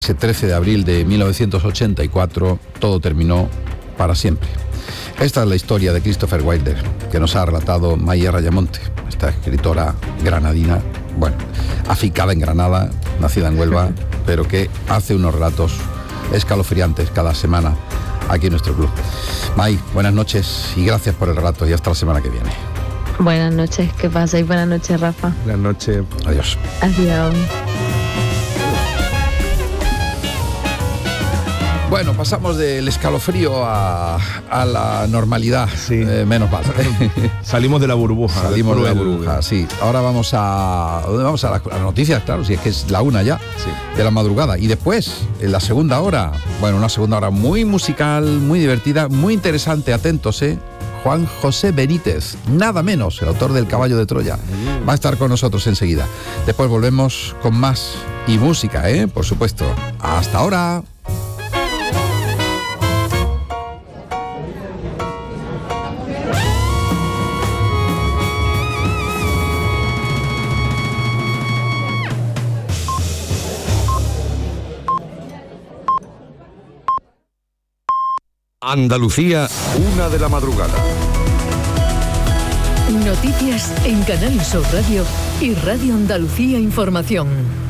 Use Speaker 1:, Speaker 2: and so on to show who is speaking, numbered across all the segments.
Speaker 1: Ese 13 de abril de 1984 todo terminó para siempre. Esta es la historia de Christopher Wilder, que nos ha relatado Maya Rayamonte, esta escritora granadina, bueno, aficada en Granada, nacida en Huelva, pero que hace unos relatos escalofriantes cada semana aquí en nuestro club. May, buenas noches y gracias por el relato y hasta la semana que viene.
Speaker 2: Buenas noches, ¿qué pasa? Y buenas noches, Rafa.
Speaker 3: Buenas noches.
Speaker 1: Adiós.
Speaker 2: Adiós.
Speaker 1: Bueno, pasamos del escalofrío a la normalidad,
Speaker 3: sí.
Speaker 1: Menos mal.
Speaker 3: Salimos de la burbuja.
Speaker 1: Salimos de la burbuja, sí. Ahora vamos a... ¿Dónde vamos? A las noticias, claro, si es que es la 1 ya, sí, de la madrugada. Y después, en la segunda hora, bueno, una segunda hora muy musical, muy divertida, muy interesante, atentos, Juan José Benítez, nada menos, el autor del Caballo de Troya, va a estar con nosotros enseguida. Después volvemos con más y música, por supuesto. Hasta ahora.
Speaker 4: Andalucía, 1 de la madrugada.
Speaker 5: Noticias en Canal Sur Radio y Radio Andalucía Información.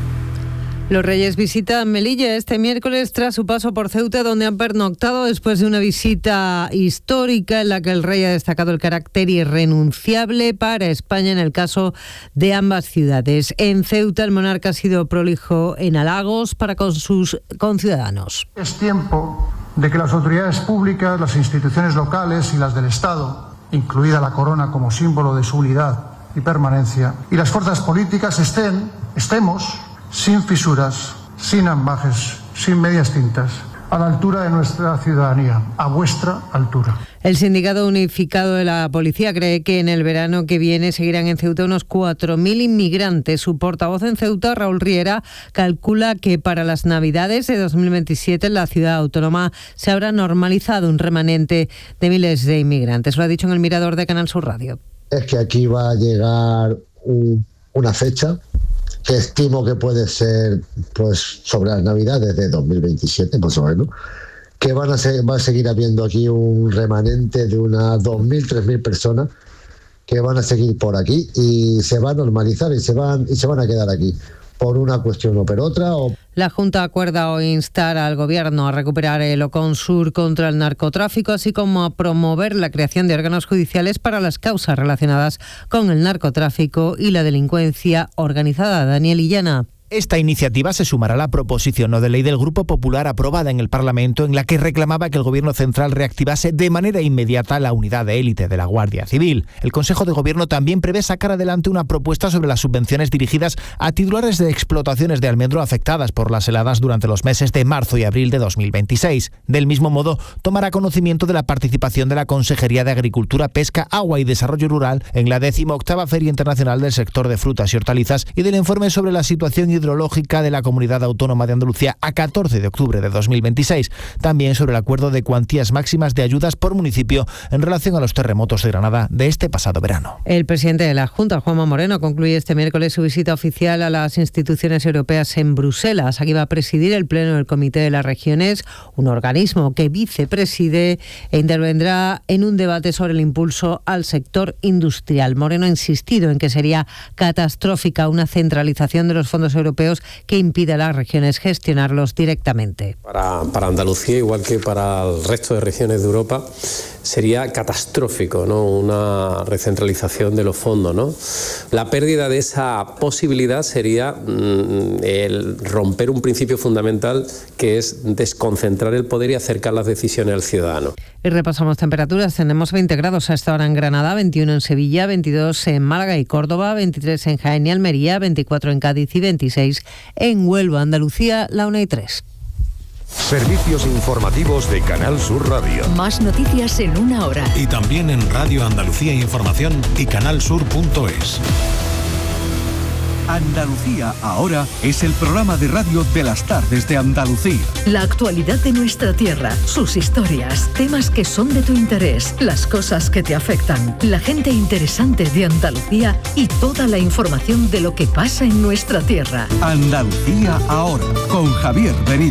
Speaker 6: Los Reyes visitan Melilla este miércoles tras su paso por Ceuta, donde han pernoctado después de una visita histórica en la que el rey ha destacado el carácter irrenunciable para España en el caso de ambas ciudades. En Ceuta, el monarca ha sido prolijo en halagos para con sus conciudadanos.
Speaker 7: Es tiempo de que las autoridades públicas, las instituciones locales y las del Estado, incluida la corona como símbolo de su unidad y permanencia, y las fuerzas políticas estemos sin fisuras, sin ambajes, sin medias tintas, a la altura de nuestra ciudadanía, a vuestra altura.
Speaker 6: El Sindicato Unificado de la Policía cree que en el verano que viene seguirán en Ceuta unos 4.000 inmigrantes. Su portavoz en Ceuta, Raúl Riera, calcula que para las Navidades de 2027 en la ciudad autónoma se habrá normalizado un remanente de miles de inmigrantes. Lo ha dicho en el Mirador de Canal Sur Radio.
Speaker 8: Es que aquí va a llegar una fecha que estimo que puede ser pues sobre las Navidades de 2027, más o menos, que va a seguir habiendo aquí un remanente de unas 2.000, 3.000 personas que van a seguir por aquí y se va a normalizar y se van a quedar aquí por una cuestión o por otra.
Speaker 6: La Junta acuerda hoy instar al Gobierno a recuperar el Oconsur contra el narcotráfico, así como a promover la creación de órganos judiciales para las causas relacionadas con el narcotráfico y la delincuencia organizada. Daniel Illana.
Speaker 9: Esta iniciativa se sumará a la proposición no de ley del Grupo Popular aprobada en el Parlamento, en la que reclamaba que el Gobierno central reactivase de manera inmediata la unidad de élite de la Guardia Civil. El Consejo de Gobierno también prevé sacar adelante una propuesta sobre las subvenciones dirigidas a titulares de explotaciones de almendro afectadas por las heladas durante los meses de marzo y abril de 2026. Del mismo modo, tomará conocimiento de la participación de la Consejería de Agricultura, Pesca, Agua y Desarrollo Rural en la 18ª Feria Internacional del Sector de Frutas y Hortalizas y del informe sobre la situación hidrológica de la Comunidad Autónoma de Andalucía a 14 de octubre de 2026. También sobre el acuerdo de cuantías máximas de ayudas por municipio en relación a los terremotos de Granada de este pasado verano.
Speaker 6: El presidente de la Junta, Juanma Moreno, concluye este miércoles su visita oficial a las instituciones europeas en Bruselas. Aquí va a presidir el Pleno del Comité de las Regiones, un organismo que vicepreside e intervendrá en un debate sobre el impulso al sector industrial. Moreno ha insistido en que sería catastrófica una centralización de los fondos europeos que impida a las regiones gestionarlos directamente.
Speaker 10: Para Andalucía, igual que para el resto de regiones de Europa, sería catastrófico, ¿no? Una recentralización de los fondos, ¿no? La pérdida de esa posibilidad sería el romper un principio fundamental, que es desconcentrar el poder y acercar las decisiones al ciudadano.
Speaker 6: Y repasamos temperaturas. Tenemos 20 grados a esta hora en Granada, 21 en Sevilla, 22 en Málaga y Córdoba, 23 en Jaén y Almería, 24 en Cádiz y 26 en Huelva. Andalucía, la 1:03.
Speaker 4: Servicios informativos de Canal Sur Radio.
Speaker 5: Más noticias en 1 hora.
Speaker 11: Y también en Radio Andalucía Información y canalsur.es. Andalucía Ahora es el programa de radio de las tardes de Andalucía.
Speaker 5: La actualidad de nuestra tierra, sus historias, temas que son de tu interés, las cosas que te afectan, la gente interesante de Andalucía y toda la información de lo que pasa en nuestra tierra.
Speaker 11: Andalucía Ahora, con Javier Benítez.